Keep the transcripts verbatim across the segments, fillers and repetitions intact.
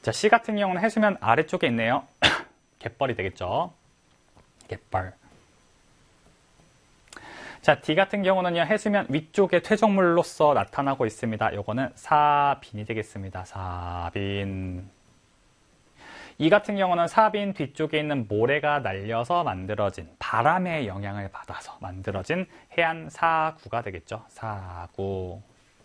자, C 같은 경우는 해수면 아래쪽에 있네요. 갯벌이 되겠죠. 갯벌. 자, D 같은 경우는요, 해수면 위쪽에 퇴적물로서 나타나고 있습니다. 요거는 사빈이 되겠습니다. 사빈. E 같은 경우는 사빈 뒤쪽에 있는 모래가 날려서 만들어진, 바람의 영향을 받아서 만들어진 해안 사구가 되겠죠. 사구.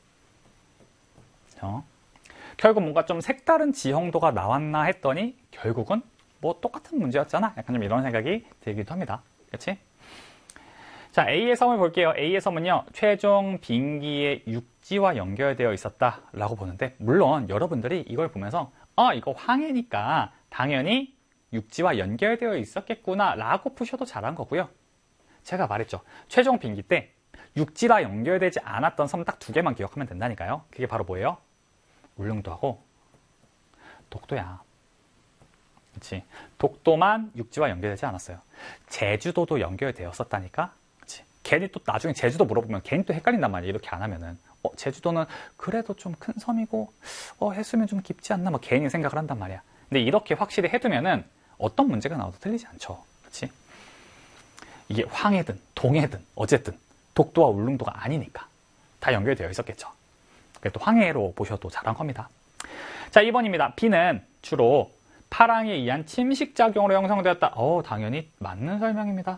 어? 결국 뭔가 좀 색다른 지형도가 나왔나 했더니 결국은 뭐 똑같은 문제였잖아. 약간 좀 이런 생각이 들기도 합니다. 그렇지? 자, A의 섬을 볼게요. A의 섬은요, 최종 빙기의 육지와 연결되어 있었다라고 보는데, 물론 여러분들이 이걸 보면서 아, 이거 황해니까 당연히 육지와 연결되어 있었겠구나 라고 푸셔도 잘한 거고요. 제가 말했죠. 최종 빙기 때 육지와 연결되지 않았던 섬 딱 두 개만 기억하면 된다니까요. 그게 바로 뭐예요? 울릉도하고 독도야. 그렇지? 독도만 육지와 연결되지 않았어요. 제주도도 연결되었었다니까. 그렇지? 괜히 또 나중에 제주도 물어보면 괜히 또 헷갈린단 말이에요. 이렇게 안 하면은 어, 제주도는 그래도 좀 큰 섬이고 어, 해수면 좀 깊지 않나 막 괜히 생각을 한단 말이야. 근데 이렇게 확실히 해두면은 어떤 문제가 나와도 틀리지 않죠. 그렇지? 이게 황해든 동해든 어쨌든 독도와 울릉도가 아니니까 다 연결되어 있었겠죠. 또 황해로 보셔도 잘한 겁니다. 자, 이 번입니다. B는 주로 파랑에 의한 침식작용으로 형성되었다. 어, 당연히 맞는 설명입니다.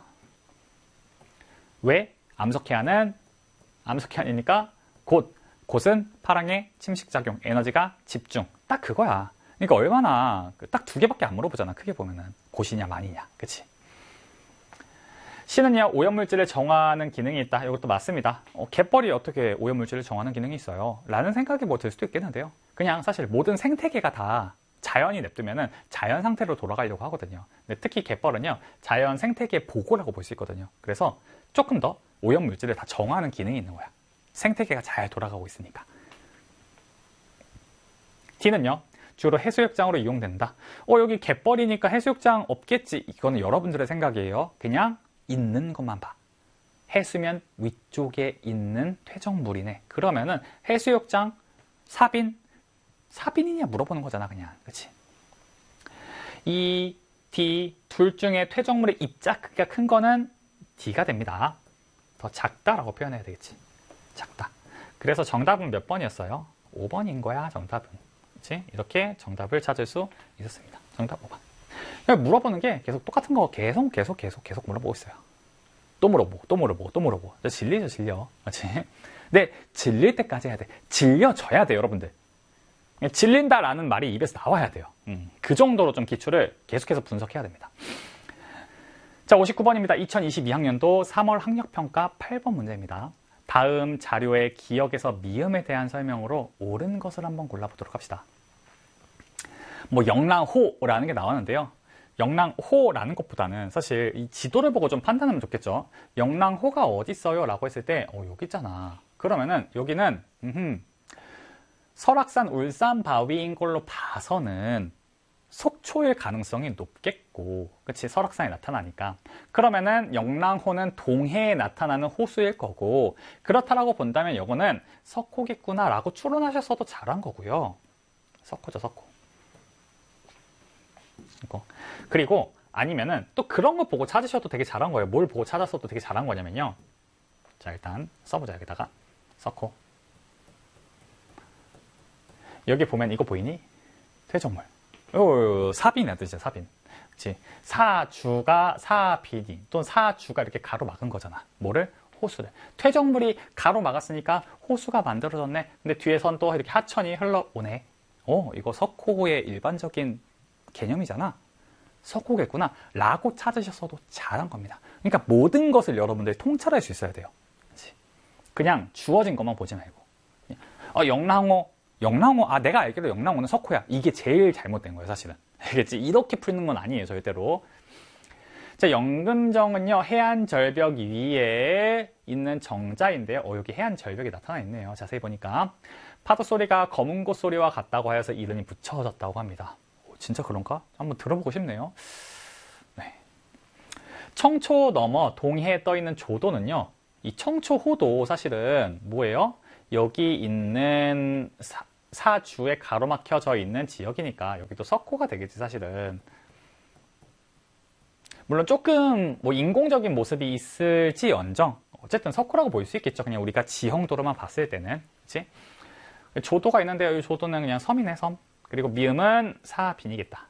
왜? 암석해안은 암석해안이니까 곧, 곧은 파랑의 침식작용, 에너지가 집중. 딱 그거야. 그러니까 얼마나 딱 두 개밖에 안 물어보잖아. 크게 보면은 곧이냐 많이냐. 그치? C는요, 오염물질을 정화하는 기능이 있다. 이것도 맞습니다. 어, 갯벌이 어떻게 오염물질을 정화하는 기능이 있어요? 라는 생각이 뭐 들 수도 있겠는데요. 그냥 사실 모든 생태계가 다 자연이 냅두면은 자연 상태로 돌아가려고 하거든요. 근데 특히 갯벌은요, 자연 생태계 보고라고 볼 수 있거든요. 그래서 조금 더 오염물질을 다 정화하는 기능이 있는 거야. 생태계가 잘 돌아가고 있으니까. D는요, 주로 해수욕장으로 이용된다. 어, 여기 갯벌이니까 해수욕장 없겠지. 이거는 여러분들의 생각이에요. 그냥 있는 것만 봐. 해수면 위쪽에 있는 퇴적물이네. 그러면은 해수욕장, 사빈, 사빈이냐 물어보는 거잖아, 그냥. 그치? 이, D 둘 중에 퇴적물의 입자 크기가 큰 거는 D가 됩니다. 더 작다라고 표현해야 되겠지. 작다. 그래서 정답은 몇 번이었어요? 오 번인 거야, 정답은. 그치? 이렇게 정답을 찾을 수 있었습니다. 정답 오 번. 물어보는 게 계속 똑같은 거 계속 계속 계속 계속 물어보고 있어요. 또 물어보고 또 물어보고 또 물어보고. 질리죠, 질려. 그렇지? 근데 질릴 때까지 해야 돼. 질려져야 돼, 여러분들. 질린다라는 말이 입에서 나와야 돼요. 음, 그 정도로 좀 기출을 계속해서 분석해야 됩니다. 자, 오십구 번입니다. 이천이십이 학년도 삼월 학력평가 팔 번 문제입니다. 다음 자료의 기억에서 미음에 대한 설명으로 옳은 것을 한번 골라보도록 합시다. 뭐 영랑호라는 게 나왔는데요. 영랑호라는 것보다는 사실 이 지도를 보고 좀 판단하면 좋겠죠. 영랑호가 어디 있어요? 라고 했을 때 어, 여기 있잖아. 그러면은 여기는 음흠, 설악산 울산 바위인 걸로 봐서는 속초일 가능성이 높겠고, 그치? 설악산이 나타나니까. 그러면은 영랑호는 동해에 나타나는 호수일 거고, 그렇다라고 본다면 이거는 석호겠구나 라고 추론하셨어도 잘한 거고요. 석호죠, 석호. 이거. 그리고 아니면은 또 그런 거 보고 찾으셔도 되게 잘한 거예요. 뭘 보고 찾았어도 되게 잘한 거냐면요. 자, 일단 써보자. 여기다가 석호. 여기 보면 이거 보이니? 퇴적물. 요, 사빈이야, 뜻이야, 사빈. 그치? 사주가 사빈이, 또는 사주가 이렇게 가로막은 거잖아. 뭐를? 호수를. 퇴적물이 가로막았으니까 호수가 만들어졌네. 근데 뒤에선 또 이렇게 하천이 흘러오네. 어, 이거 석호의 일반적인 개념이잖아. 석호겠구나. 라고 찾으셨어도 잘한 겁니다. 그러니까 모든 것을 여러분들이 통찰할 수 있어야 돼요. 그치? 그냥 주어진 것만 보지 말고. 어, 영랑호. 영랑호, 아, 내가 알기로 영랑호는 석호야. 이게 제일 잘못된 거예요, 사실은. 알겠지? 이렇게 풀는 건 아니에요, 절대로. 자, 영금정은요, 해안 절벽 위에 있는 정자인데요. 어, 여기 해안 절벽이 나타나 있네요. 자세히 보니까. 파도 소리가 검은 곳 소리와 같다고 하여서 이름이 붙여졌다고 합니다. 오, 진짜 그런가? 한번 들어보고 싶네요. 네. 청초 넘어 동해에 떠 있는 조도는요, 이 청초호도 사실은 뭐예요? 여기 있는 사, 사주에 가로막혀져 있는 지역이니까 여기도 석호가 되겠지 사실은. 물론 조금 뭐 인공적인 모습이 있을지언정 어쨌든 석호라고 볼 수 있겠죠. 그냥 우리가 지형도로만 봤을 때는. 그치? 조도가 있는데 이 조도는 그냥 섬이네 섬. 그리고 미음은 사빈이겠다.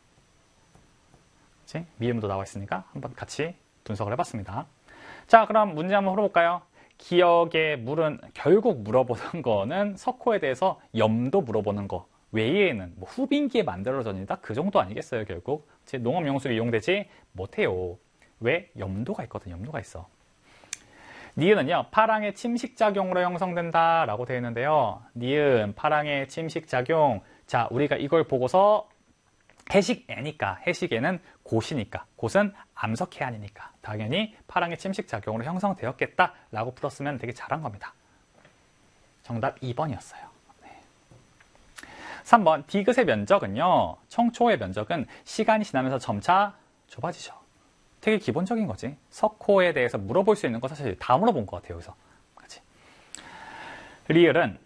그치? 미음도 나와 있으니까 한번 같이 분석을 해봤습니다. 자, 그럼 문제 한번 풀어볼까요? 기억에 물은 결국 물어보는 거는 석호에 대해서 염도 물어보는 거 외에는 뭐 후빈기에 만들어졌다 그 정도 아니겠어요 결국. 농업용수로 이용되지 못해요. 왜? 염도가 있거든. 염도가 있어. 니은은요 파랑의 침식작용으로 형성된다 라고 되어 있는데요. 니은 파랑의 침식작용. 자, 우리가 이걸 보고서 해식애니까 해식애는 곳이니까 곳은 암석해안이니까 당연히 파랑의 침식작용으로 형성되었겠다 라고 풀었으면 되게 잘한 겁니다. 정답 이 번이었어요. 네. 삼 번 디귿의 면적은요 청초의 면적은 시간이 지나면서 점차 좁아지죠. 되게 기본적인 거지. 석호에 대해서 물어볼 수 있는 거 사실 다 물어본 것 같아요 여기서. 그치? 리을은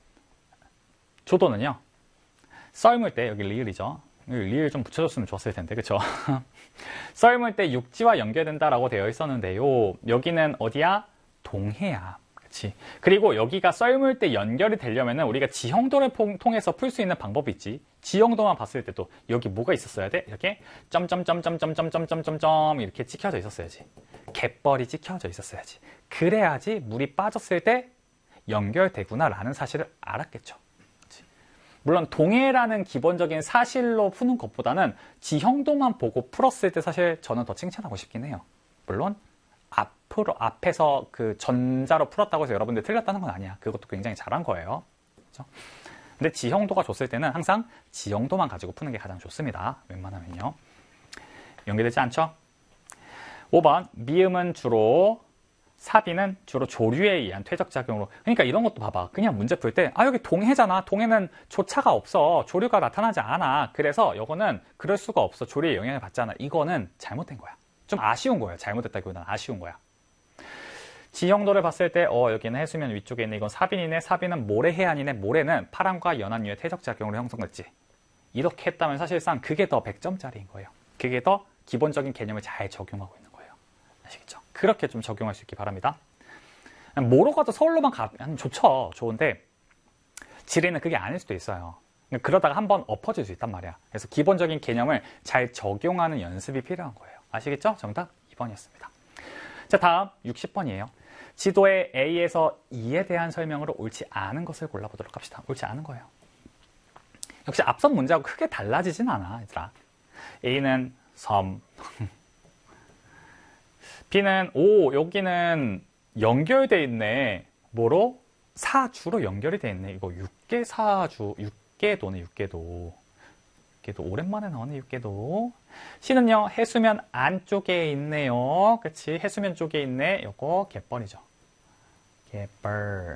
조도는요 썰물 때 여기 리을이죠. 리을 좀 붙여줬으면 좋았을 텐데 그쵸? 썰물 때 육지와 연결된다라고 되어 있었는데요. 여기는 어디야? 동해야. 그치? 그리고 여기가 썰물 때 연결이 되려면은 우리가 지형도를 통해서 풀 수 있는 방법이 있지. 지형도만 봤을 때도 여기 뭐가 있었어야 돼? 이렇게 점점점점점점점점점 이렇게 찍혀져 있었어야지. 갯벌이 찍혀져 있었어야지. 그래야지 물이 빠졌을 때 연결되구나라는 사실을 알았겠죠. 물론 동해라는 기본적인 사실로 푸는 것보다는 지형도만 보고 풀었을 때 사실 저는 더 칭찬하고 싶긴 해요. 물론 앞으로 앞에서 그 전자로 풀었다고 해서 여러분들 틀렸다는 건 아니야. 그것도 굉장히 잘한 거예요. 그렇죠? 근데 지형도가 줬을 때는 항상 지형도만 가지고 푸는 게 가장 좋습니다. 웬만하면요. 연결되지 않죠? 오 번 미음은 주로 사비는 주로 조류에 의한 퇴적작용으로. 그러니까 이런 것도 봐봐. 그냥 문제 풀 때 아 여기 동해잖아. 동해는 조차가 없어. 조류가 나타나지 않아. 그래서 이거는 그럴 수가 없어. 조류의 영향을 받잖아. 이거는 잘못된 거야. 좀 아쉬운 거예요. 잘못됐다기보다는 아쉬운 거야. 지형도를 봤을 때 어 여기는 해수면 위쪽에 있네. 이건 사빈이네. 사빈은 모래해안이네. 모래는 파랑과 연안유의 퇴적작용으로 형성됐지. 이렇게 했다면 사실상 그게 더 백 점짜리인 거예요. 그게 더 기본적인 개념을 잘 적용하고 있는 거예요. 아시겠죠? 그렇게 좀 적용할 수 있기 바랍니다. 뭐로 가도 서울로만 가면 좋죠. 좋은데 지리는 그게 아닐 수도 있어요. 그러다가 한번 엎어질 수 있단 말이야. 그래서 기본적인 개념을 잘 적용하는 연습이 필요한 거예요. 아시겠죠? 정답 이 번이었습니다. 자, 다음 육십 번이에요. 지도의 A에서 E에 대한 설명으로 옳지 않은 것을 골라보도록 합시다. 옳지 않은 거예요. 역시 앞선 문제하고 크게 달라지진 않아, 얘들아. A는 섬. B는 오 여기는 연결돼 있네. 뭐로? 사주로 연결이 돼 있네. 이거 육계 사주, 육계도네. 육계도. 육계도 오랜만에 나오네. 육계도. C는요 해수면 안쪽에 있네요. 그치? 해수면 쪽에 있네. 요거 갯벌이죠. 갯벌.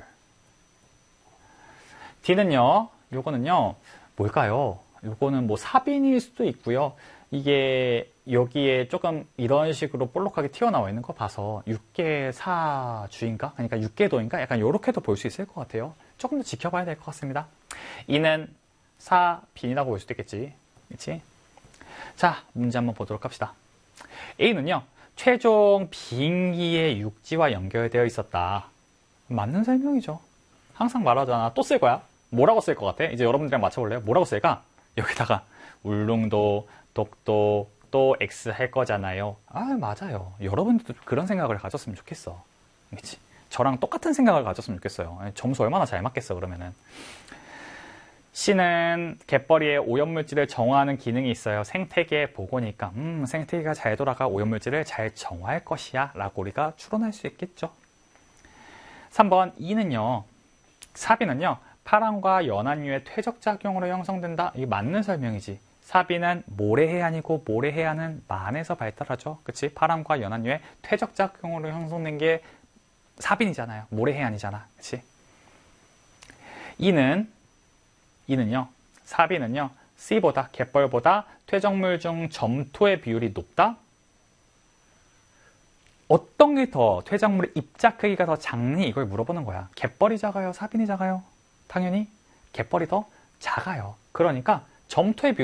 D는요 요거는요 뭘까요? 요거는 뭐 사빈일 수도 있고요. 이게 여기에 조금 이런 식으로 볼록하게 튀어나와 있는 거 봐서 육계사주인가? 그러니까 육계도인가? 약간 요렇게도 볼 수 있을 것 같아요. 조금 더 지켜봐야 될 것 같습니다. 이는 사빈이라고 볼 수도 있겠지. 그치? 자, 문제 한번 보도록 합시다. A는요, 최종 빙기의 육지와 연결되어 있었다. 맞는 설명이죠. 항상 말하잖아. 또 쓸 거야. 뭐라고 쓸 것 같아? 이제 여러분들이랑 맞춰볼래요? 뭐라고 쓸까? 여기다가 울릉도, 독도, 또 X 할 거잖아요. 아, 맞아요. 여러분들도 그런 생각을 가졌으면 좋겠어. 그치? 저랑 똑같은 생각을 가졌으면 좋겠어요. 점수 얼마나 잘 맞겠어, 그러면은. C는 갯벌이에 오염물질을 정화하는 기능이 있어요. 생태계 보고니까 음, 생태계가 잘 돌아가 오염물질을 잘 정화할 것이야 라고 우리가 추론할 수 있겠죠. 삼 번 E는요. 사비는요. 파랑과 연안유의 퇴적작용으로 형성된다. 이게 맞는 설명이지. 사비는 모래해안이고 모래해안은 만에서 발달하죠. 그치? 파랑과 연안유의 퇴적작용으로 형성된 게 사빈이잖아요. 모래해안이잖아. 그치? E는 이는요, 사비는요, C보다, 갯벌보다 퇴적물 중 점토의 비율이 높다? 어떤 게 더 퇴적물의 입자 크기가 더 작니? 이걸 물어보는 거야. 갯벌이 작아요? 사빈이 작아요? 당연히 갯벌이 더 작아요. 그러니까 점토의